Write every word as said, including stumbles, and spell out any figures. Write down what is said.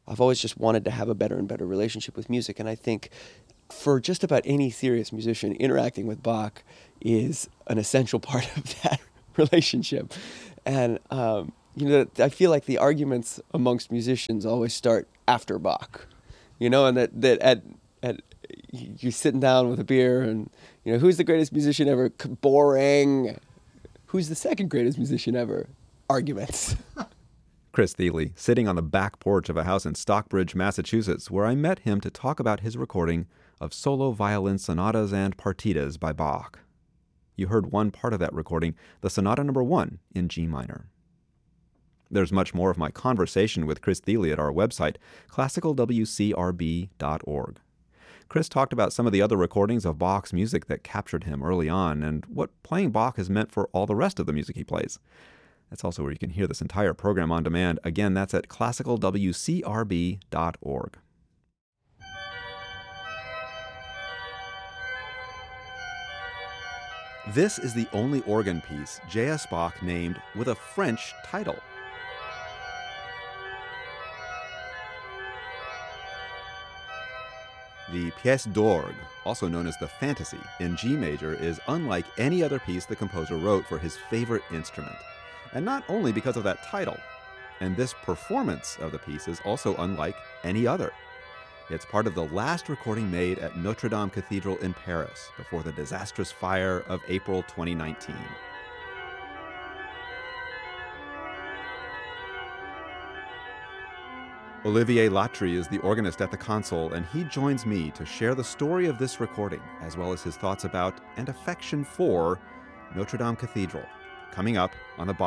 I've always just wanted to have a better and better relationship with music. And I think for just about any serious musician, interacting with Bach is an essential part of that relationship. And, um, you know, I feel like the arguments amongst musicians always start after Bach, you know, and that, that at, at, you're sitting down with a beer and, you know, who's the greatest musician ever? Boring. Who's the second greatest musician ever? Arguments. Chris Thile, sitting on the back porch of a house in Stockbridge, Massachusetts, where I met him to talk about his recording of solo violin sonatas and partitas by Bach. You heard one part of that recording, the Sonata Number One in G minor. There's much more of my conversation with Chris Thile at our website, classical w c r b dot org. Chris talked about some of the other recordings of Bach's music that captured him early on and what playing Bach has meant for all the rest of the music he plays. That's also where you can hear this entire program on demand. Again, that's at classical w c r b dot org. This is the only organ piece J S. Bach named with a French title. The Pièce d'Orgue, also known as the Fantasy, in G major, is unlike any other piece the composer wrote for his favorite instrument. And not only because of that title. And this performance of the piece is also unlike any other. It's part of the last recording made at Notre Dame Cathedral in Paris before the disastrous fire of April twenty nineteen. Olivier Latry is the organist at the console, and he joins me to share the story of this recording, as well as his thoughts about and affection for Notre Dame Cathedral, coming up on the Bach